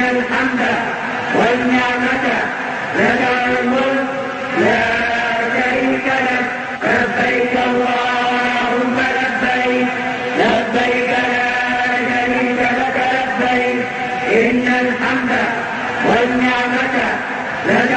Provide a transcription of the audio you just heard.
الحمد والنعمة لك والملك لا شريك لك لبيك اللهم لبيك لبيك لا شريك لك لبيك إن الحمد والنعمة لك